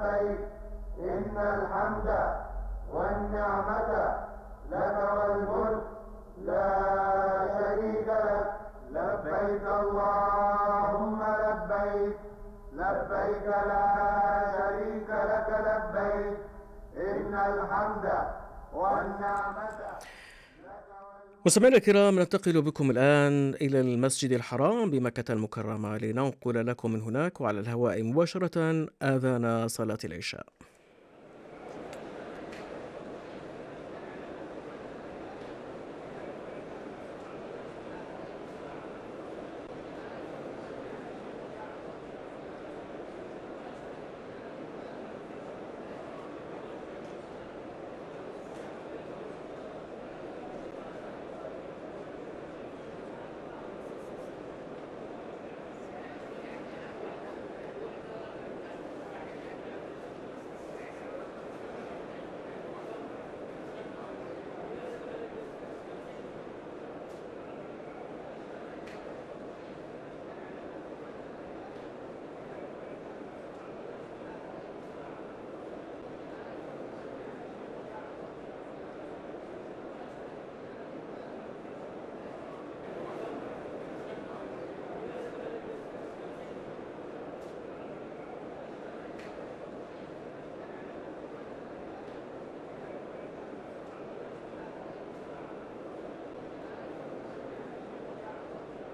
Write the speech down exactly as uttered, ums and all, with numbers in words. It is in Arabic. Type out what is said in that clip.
لبيك إن الحمد والنعمة لك والملك لا شريك لك لبيك اللهم لبيك لبيك لا شريك لك لبيك إن الحمد والنعمة. مستمعينا الكرام، ننتقل بكم الآن إلى المسجد الحرام بمكة المكرمة لننقل لكم من هناك وعلى الهواء مباشرة آذان صلاة العشاء.